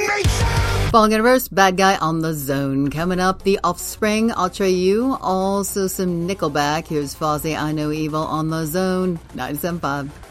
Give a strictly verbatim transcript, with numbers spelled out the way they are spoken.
Falling in reverse, Bad Guy on the Zone. Coming up, The Offspring, Atreyu. Also some Nickelback. Here's Fozzy, I Know Evil on the Zone. ninety-seven point five.